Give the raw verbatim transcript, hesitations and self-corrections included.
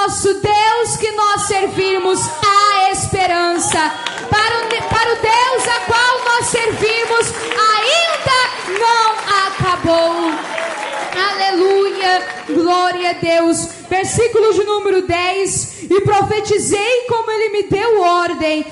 nosso Deus que nós servimos há esperança. Para o, para o Deus a qual nós servimos ainda não acabou. Aleluia, glória a Deus. Versículo de número dez. E profetizei como ele me deu ordem,